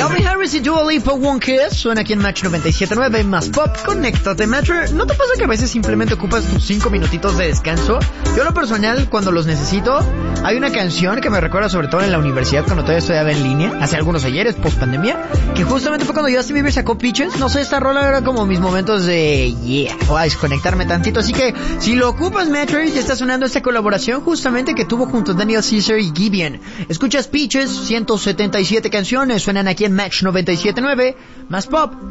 Calvin Harris y Dua Lipa, One Kiss, suena aquí en Match 97.9, más pop, conéctate, Metro. ¿No te pasa que a veces simplemente ocupas tus 5 minutitos de descanso? Yo en lo personal, cuando los necesito, hay una canción que me recuerda sobre todo en la universidad, cuando todavía estudiaba en línea, hace algunos ayeres, post pandemia, que justamente fue cuando Justin Bieber sacó Peaches. No sé, esta rola era como mis momentos de voy a desconectarme tantito, así que si lo ocupas, Metro, ya está sonando esta colaboración justamente que tuvo junto a Daniel Caesar y Gibeon. Escuchas Peaches, 177 canciones, suenan aquí en Match 97.9, más pop,